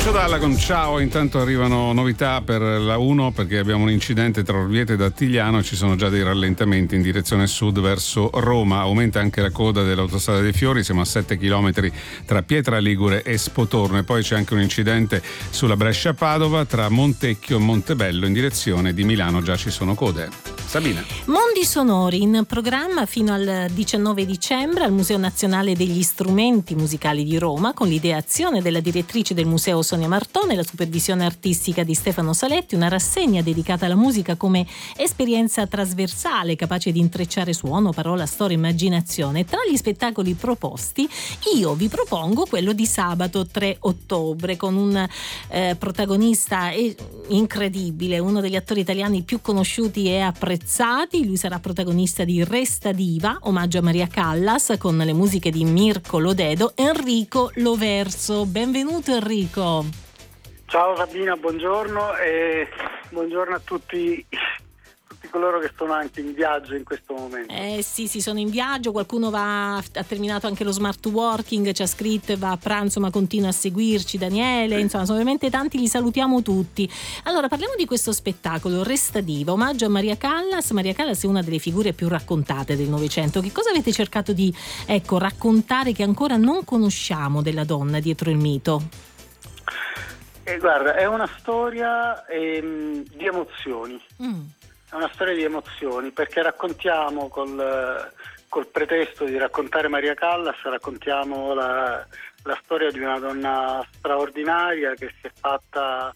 Lucio Dalla con Ciao. Intanto arrivano novità per la 1 perché abbiamo un incidente tra Orvieto ed Attigliano e ci sono già dei rallentamenti in direzione sud verso Roma. Aumenta anche la coda dell'autostrada dei Fiori, siamo a 7 km tra Pietra Ligure e Spotorno, e poi c'è anche un incidente sulla Brescia-Padova tra Montecchio e Montebello in direzione di Milano, già ci sono code. Sabina. Mondi sonori in programma fino al 19 dicembre al Museo Nazionale degli Strumenti Musicali di Roma, con l'ideazione della direttrice del museo Sonia Martone, la supervisione artistica di Stefano Saletti, una rassegna dedicata alla musica come esperienza trasversale capace di intrecciare suono, parola, storia, immaginazione. Tra gli spettacoli proposti io vi propongo quello di sabato 3 ottobre con un protagonista incredibile, uno degli attori italiani più conosciuti e apprezzati. Lui sarà protagonista di Resta Diva, omaggio a Maria Callas, con le musiche di Mirko Lodedo, Enrico Loverso. Benvenuto Enrico. Ciao Sabina, buongiorno e buongiorno a tutti coloro che sono anche in viaggio in questo momento. Sì, sono in viaggio, qualcuno ha terminato anche lo smart working, ci ha scritto e va a pranzo ma continua a seguirci, Daniele, insomma sono veramente tanti, li salutiamo tutti. Allora parliamo di questo spettacolo, Resta Diva, omaggio a Maria Callas. Maria Callas è una delle figure più raccontate del Novecento. Che cosa avete cercato di raccontare che ancora non conosciamo della donna dietro il mito? Guarda, è una storia di emozioni. È una storia di emozioni, perché raccontiamo col pretesto di raccontare Maria Callas, raccontiamo la storia di una donna straordinaria che si è fatta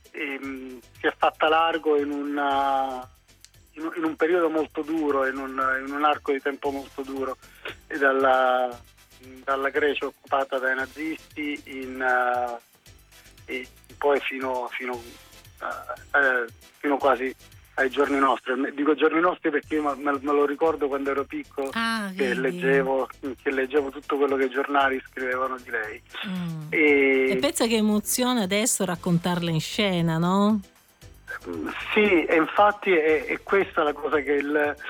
largo in un periodo molto duro, in un arco di tempo molto duro, e dalla Grecia occupata dai nazisti e poi fino quasi ai giorni nostri. Dico giorni nostri perché io me lo ricordo quando ero piccolo, che leggevo tutto quello che i giornali scrivevano di lei. E pensa che emozione adesso raccontarla in scena, no? Sì, e infatti è questa la cosa che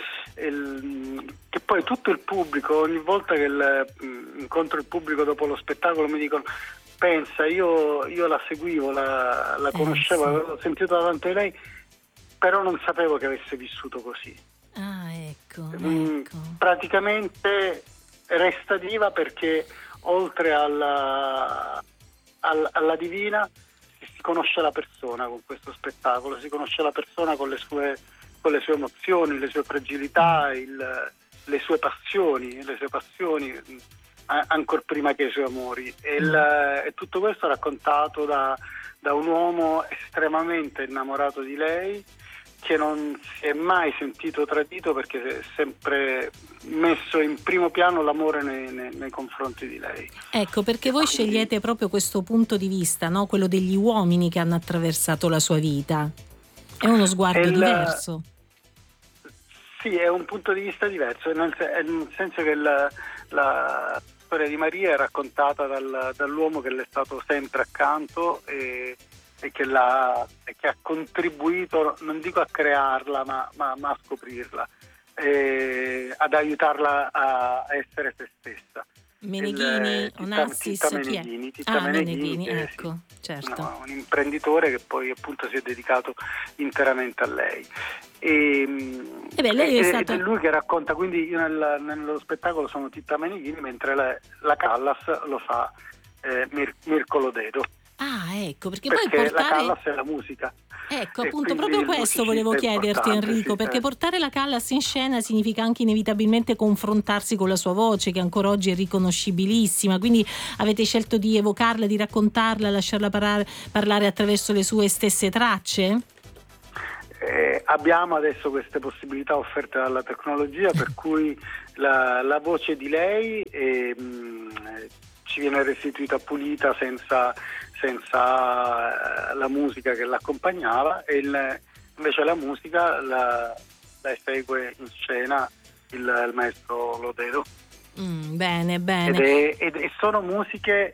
poi tutto il pubblico, ogni volta che incontro il pubblico dopo lo spettacolo, mi dicono: pensa, io la seguivo, la conoscevo, avevo sentito davanti a lei, però non sapevo che avesse vissuto così. Ecco. Praticamente resta diva perché oltre alla divina si conosce la persona con questo spettacolo, si conosce la persona con le sue emozioni, le sue fragilità, le sue passioni, ancor prima che i suoi amori. E tutto questo raccontato da un uomo estremamente innamorato di lei, che non si è mai sentito tradito perché è sempre messo in primo piano l'amore nei confronti di lei. Ecco, perché voi scegliete proprio questo punto di vista, no? Quello degli uomini che hanno attraversato la sua vita. È uno sguardo diverso. Sì, è un punto di vista diverso, nel senso che la storia di Maria è raccontata dall'uomo che le è stato sempre accanto e che ha contribuito, non dico a crearla, ma a scoprirla, ad aiutarla a essere se stessa. Meneghini, Titta Meneghini, ecco, certo. Un imprenditore che poi appunto si è dedicato interamente a lei. Lei è stata... Ed è lui che racconta, quindi io nello spettacolo sono Titta Meneghini, mentre la Callas lo fa Mirko Lodedo. Ecco, perché poi portare... la Callas è la musica. Ecco, appunto, proprio questo volevo chiederti, Enrico, perché portare la Callas in scena significa anche inevitabilmente confrontarsi con la sua voce, che ancora oggi è riconoscibilissima, quindi avete scelto di evocarla, di raccontarla, lasciarla parlare attraverso le sue stesse tracce? Abbiamo adesso queste possibilità offerte dalla tecnologia, per cui la voce di lei ci viene restituita pulita senza la musica che l'accompagnava, e invece la musica la esegue in scena il maestro Lodedo. Bene. E sono musiche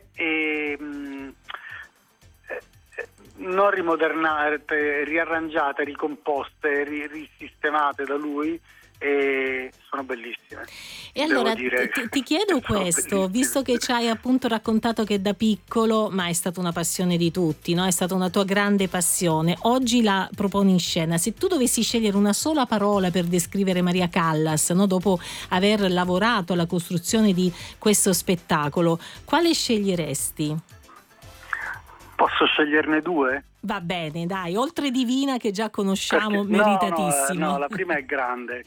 non rimodernate, riarrangiate, ricomposte, risistemate da lui, e sono bellissime. E allora ti chiedo questo, visto che ci hai appunto raccontato che da piccolo, ma è stata una passione di tutti, no? È stata una tua grande passione, oggi la proponi in scena. Se tu dovessi scegliere una sola parola per descrivere Maria Callas, no? Dopo aver lavorato alla costruzione di questo spettacolo, quale sceglieresti? Posso sceglierne due? Va bene, dai, oltre Divina che già conosciamo, meritatissima. No, la prima è grande.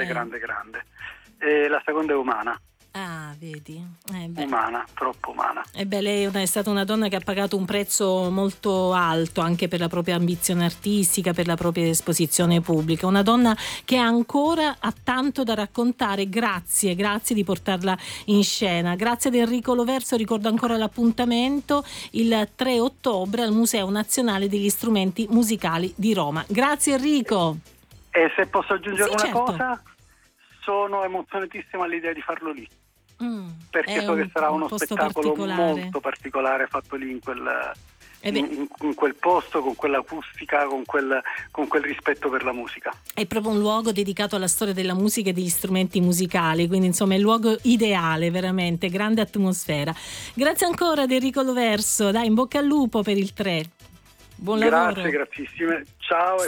E la seconda è Umana. Ah, vedi? Umana, troppo umana. Lei è stata una donna che ha pagato un prezzo molto alto anche per la propria ambizione artistica, per la propria esposizione pubblica. Una donna che ancora ha tanto da raccontare. Grazie di portarla in scena. Grazie ad Enrico Loverso, ricordo ancora l'appuntamento il 3 ottobre al Museo Nazionale degli Strumenti Musicali di Roma. Grazie Enrico. E se posso aggiungere una certo. cosa, sono emozionatissima all'idea di farlo lì. Perché so che sarà uno spettacolo molto particolare fatto lì in quel posto, con quell'acustica, con quel rispetto per la musica. È proprio un luogo dedicato alla storia della musica e degli strumenti musicali, quindi insomma è il luogo ideale, veramente, grande atmosfera. Grazie ancora ad Enrico Loverso, dai, in bocca al lupo per il 3. Buon lavoro. Grazie, grazissime. Ciao.